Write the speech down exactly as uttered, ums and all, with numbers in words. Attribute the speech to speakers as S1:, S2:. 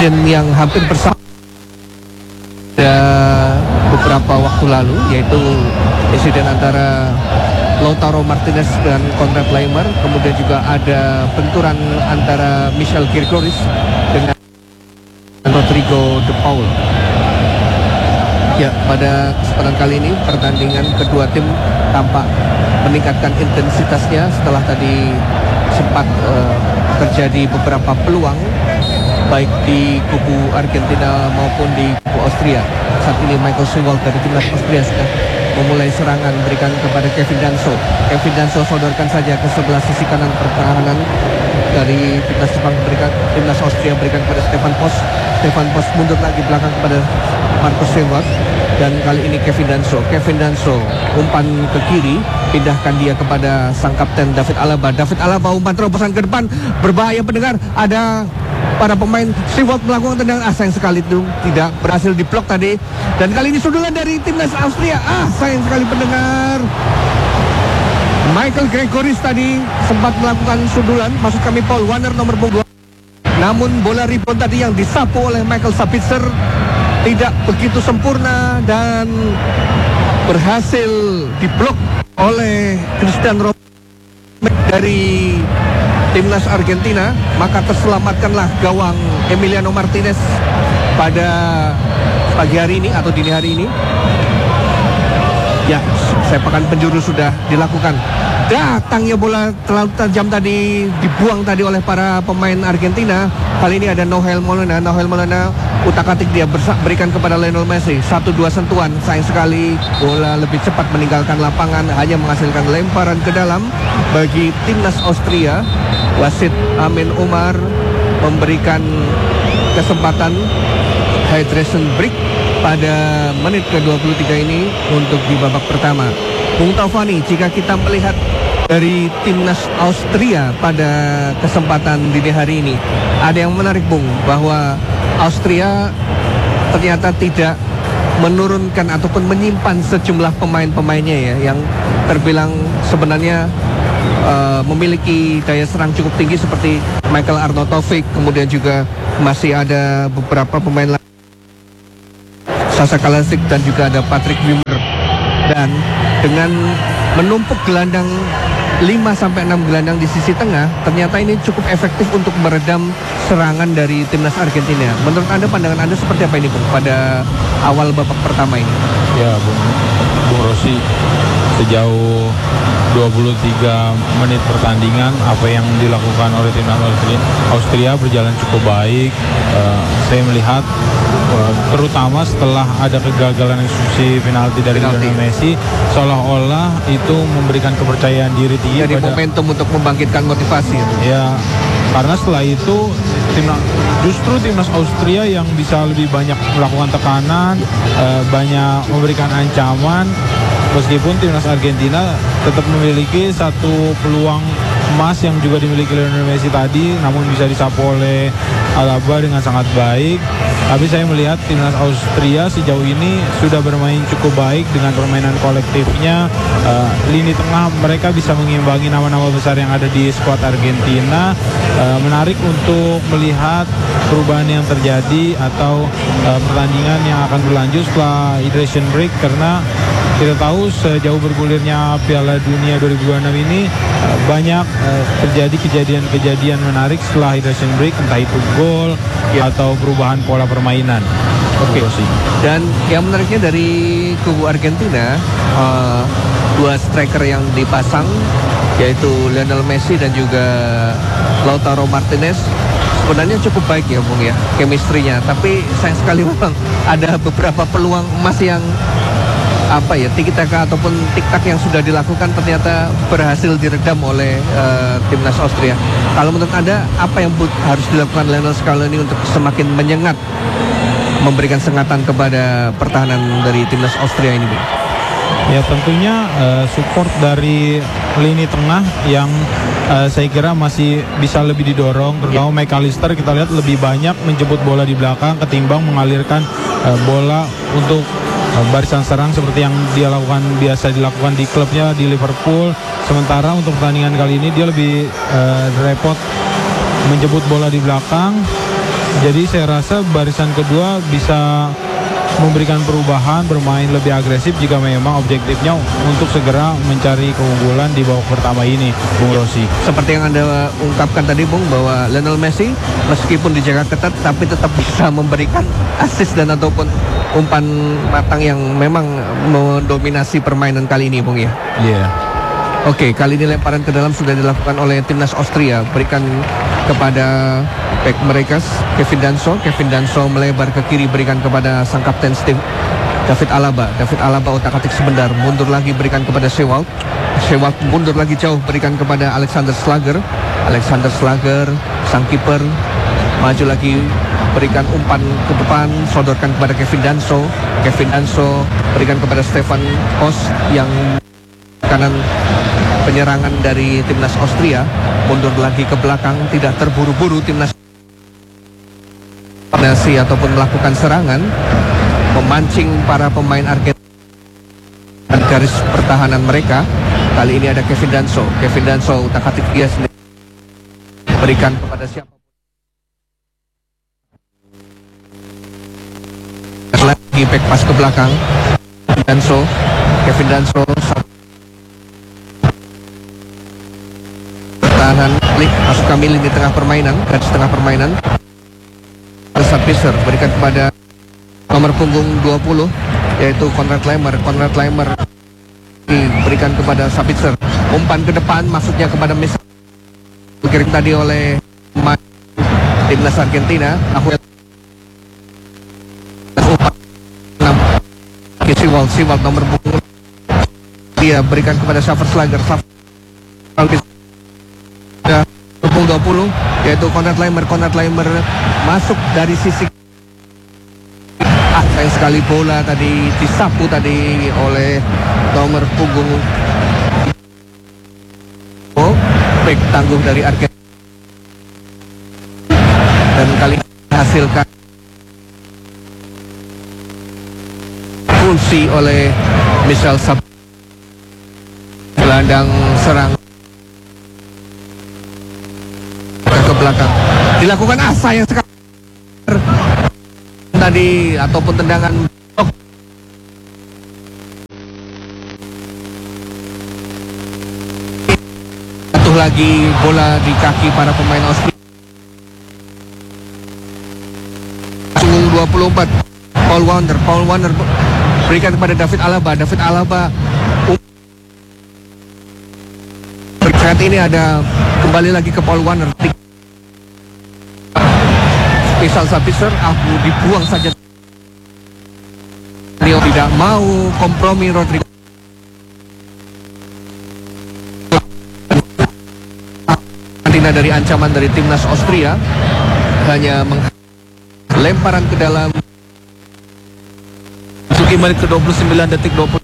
S1: insiden yang hampir bersama pada beberapa waktu lalu, yaitu insiden antara Lautaro Martinez dan Konrad Laimer. Kemudian juga ada benturan antara Michel Gregoris dengan Rodrigo De Paul. Ya, pada kesempatan kali ini pertandingan kedua tim tampak meningkatkan intensitasnya setelah tadi sempat uh, terjadi beberapa peluang baik di kubu Argentina maupun di kubu Austria. Saat ini Michael Sewell dari timnas Austria sudah memulai serangan, berikan kepada Kevin Danso. Kevin Danso sodorkan saja ke sebelah sisi kanan pertahanan dari timnas Jepang, berikan timnas Austria berikan kepada Stefan Posch. Stefan Posch mundur lagi belakang kepada Marcus Sewell, dan kali ini Kevin Danso. Kevin Danso umpan ke kiri, pindahkan dia kepada sang kapten David Alaba. David Alaba umpan terobosan ke depan, berbahaya pendengar. Ada para pemain Sewell melakukan tendangan, ah sayang sekali itu tidak berhasil diblok tadi. Dan kali ini sundulan dari timnas Austria, ah sayang sekali pendengar. Michael Gregoris tadi sempat melakukan sundulan, maksud kami Paul Warner nomor dua. Namun bola rebound tadi yang disapu oleh Michael Sabitzer tidak begitu sempurna dan berhasil diblok oleh Christian Romero dari timnas Argentina. Maka terselamatkanlah gawang Emiliano Martinez pada pagi hari ini atau dini hari ini. Ya, sepakan penjuru sudah dilakukan. Datangnya bola terlalu tajam tadi, dibuang tadi oleh para pemain Argentina. Kali ini ada Noel Molina. Noel Molina utak-atik dia bersa- berikan kepada Lionel Messi. Satu dua sentuhan, sayang sekali bola lebih cepat meninggalkan lapangan, hanya menghasilkan lemparan ke dalam bagi timnas Austria. Wasit Amin Umar memberikan kesempatan hydration break pada menit ke dua puluh tiga ini untuk di babak pertama. Bung Taufani, jika kita melihat dari timnas Austria pada kesempatan dini hari ini, ada yang menarik Bung, bahwa Austria ternyata tidak menurunkan ataupun menyimpan sejumlah pemain-pemainnya ya, yang terbilang sebenarnya uh, memiliki daya serang cukup tinggi seperti Michael Arnautovic, kemudian juga masih ada beberapa pemain lain, Sasa Kalasic, dan juga ada Patrick Wimmer. Dan dengan menumpuk gelandang lima sampai enam gelandang di sisi tengah, ternyata ini cukup efektif untuk meredam serangan dari timnas Argentina. Menurut Anda, pandangan Anda seperti apa ini Bung pada awal babak pertama ini?
S2: Ya Bung, Bung Rosi, sejauh dua puluh tiga menit pertandingan, apa yang dilakukan oleh timnas Austria, Austria berjalan cukup baik. Uh, saya melihat uh, terutama setelah ada kegagalan eksklusi penalti dari Lionel Messi, seolah-olah itu memberikan kepercayaan diri tinggi.
S1: Jadi
S2: pada,
S1: momentum untuk membangkitkan motivasi.
S2: Ya, karena setelah itu timnas, justru timnas Austria yang bisa lebih banyak melakukan tekanan, uh, banyak memberikan ancaman. Meskipun timnas Argentina tetap memiliki satu peluang emas yang juga dimiliki Lionel Messi tadi, namun bisa disapu oleh Alaba dengan sangat baik. Tapi saya melihat timnas Austria sejauh ini sudah bermain cukup baik dengan permainan kolektifnya. Uh, lini tengah mereka bisa mengimbangi nama-nama besar yang ada di skuad Argentina. Uh, menarik untuk melihat perubahan yang terjadi atau uh, pertandingan yang akan berlanjut setelah hydration break, karena kita tahu sejauh bergulirnya Piala Dunia dua ribu dua puluh enam ini uh, banyak uh, terjadi kejadian-kejadian menarik setelah hydration break, entah itu gol ya, atau perubahan pola permainan.
S1: Oke. Okay. Dan yang menariknya dari kubu Argentina, uh, dua striker yang dipasang yaitu Lionel Messi dan juga Lautaro Martinez sebenarnya cukup baik ya Bung ya, chemistry-nya. Tapi sayang sekali memang ada beberapa peluang emas yang apa ya, tiki-taka ataupun tik-tak yang sudah dilakukan ternyata berhasil diredam oleh uh, timnas Austria. Kalau menurut Anda, apa yang harus dilakukan Lionel Scaloni untuk semakin menyengat, memberikan sengatan kepada pertahanan dari timnas Austria ini, Bung?
S2: Ya tentunya uh, support dari lini tengah yang uh, saya kira masih bisa lebih didorong. Terutama yeah. McAllister kita lihat lebih banyak menjemput bola di belakang ketimbang mengalirkan uh, bola untuk barisan serang seperti yang dia lakukan, biasa dilakukan di klubnya di Liverpool. Sementara untuk pertandingan kali ini dia lebih uh, repot menjemput bola di belakang Jadi saya rasa barisan kedua bisa memberikan perubahan, bermain lebih agresif jika memang objektifnya untuk segera mencari keunggulan di babak pertama ini, Bung Rossi.
S1: Seperti yang Anda ungkapkan tadi, Bung, bahwa Lionel Messi meskipun dijaga ketat tapi tetap bisa memberikan assist dan ataupun umpan matang yang memang mendominasi permainan kali ini, Bung, ya.
S2: Iya. Yeah.
S1: Oke, kali ini lemparan ke dalam sudah dilakukan oleh timnas Austria, berikan kepada back mereka Kevin Danso. Kevin Danso melebar ke kiri, berikan kepada sang kapten Steve David Alaba. David Alaba otak-atik sebentar, mundur lagi, berikan kepada Sewald. Sewald mundur lagi jauh, berikan kepada Alexander Slager. Alexander Slager, sang kiper, maju lagi, berikan umpan ke depan, sodorkan kepada Kevin Danso. Kevin Danso berikan kepada Stefan Kos yang kanan penyerangan dari timnas Austria, mundur lagi ke belakang, tidak terburu-buru timnas nasi ataupun melakukan serangan, memancing para pemain Argentina garis pertahanan mereka. Kali ini ada Kevin Danso. Kevin Danso utak-atik dia sendiri, berikan kepada siapa lagi, back pass ke belakang. Danso, Kevin Danso pertahanan klik masuk kami lini tengah permainan, garis tengah permainan. Alsat Fischer berikan kepada nomor punggung dua puluh yaitu Konrad Laimer. Konrad Laimer diberikan kepada Sabitzer, umpan ke depan masuknya kepada Messi, dikirim tadi oleh timnas Argentina. Aku Siwald, Siwald nomor punggung dia berikan kepada Xaver Slager. Punggung dua puluh yaitu Konrad Laimer. Konrad Laimer masuk dari sisi ah, sayang sekali bola tadi disapu tadi oleh nomor punggung oh, back tangguh dari Argentina, dan kali hasilkan fungsi oleh Michel Sab, gelandang serang ke belakang, dilakukan asa yang sekali tadi ataupun tendangan jatuh lagi bola di kaki para pemain Austria. Punggung dua puluh empat Paul Warner. Paul Warner berikan kepada David Alaba. David Alaba saat ini ada kembali lagi ke Paul Warner. Misal Sabitzer, aku dibuang saja. Dia tidak mau kompromi. Rodrigo Argentina dari ancaman dari timnas Austria, hanya lemparan ke dalam. Masuki menit ke dua puluh sembilan detik dua puluh.